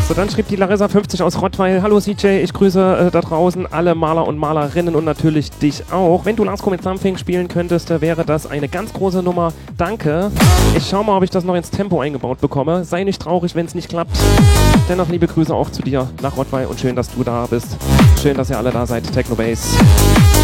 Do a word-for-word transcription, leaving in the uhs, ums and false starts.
So, dann schrieb die Larissa fünfzig aus Rottweil. Hallo C J, ich grüße äh, da draußen alle Maler und Malerinnen und natürlich dich auch. Wenn du Last Comet Something spielen könntest, äh, wäre das eine ganz große Nummer. Danke. Ich schau mal, ob ich das noch ins Tempo eingebaut bekomme. Sei nicht traurig, wenn es nicht klappt. Dennoch liebe Grüße auch zu dir nach Rottweil und schön, dass du da bist. Schön, dass ihr alle da seid. Technobase.